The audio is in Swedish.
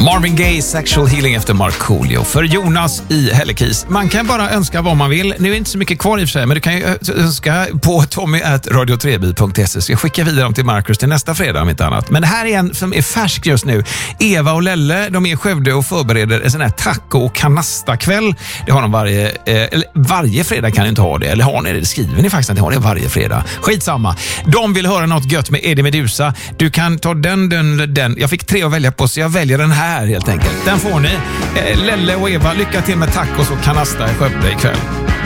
Marvin Gaye, Sexual Healing efter Markoolio. För Jonas i Hällekis. Man kan bara önska vad man vill. Nu är inte så mycket kvar i och för sig, men du kan ju önska på tommy@radio3by.se. Så jag skickar vidare dem till Marcus till nästa fredag om inte annat. Men det här är en som är färsk just nu. Eva och Lelle, de är i Skövde och förbereder en sån här taco- och kanasta-kväll. Det har de varje fredag, kan ni inte ha det. Eller har ni det? Det skriver ni faktiskt att ni har det varje fredag. Skitsamma. De vill höra något gött med Eddie Meduza. Du kan ta den. Jag fick 3 att välja på, så jag väljer den här helt enkelt. Den får ni. Lelle och Eva, lycka till med tacos och kanasta i Skövde ikväll.